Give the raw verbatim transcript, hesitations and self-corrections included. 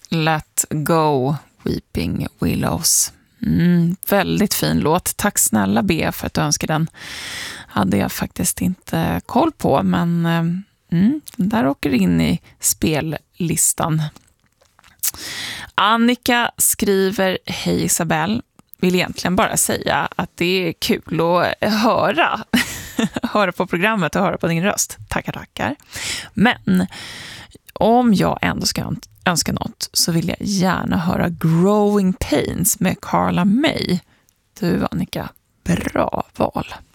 Let Go, Weeping Willows. Mm, väldigt fin låt. Tack snälla B för att du önskade den. Hade jag faktiskt inte koll på, men mm, den där åker in i spellistan. Annika skriver: Hej Isabelle, vill egentligen bara säga att det är kul att höra höra på programmet och höra på din röst. Tackar, tackar. Men om jag ändå ska önska något så vill jag gärna höra Growing Pains med Carla May. Du Annika, bra val.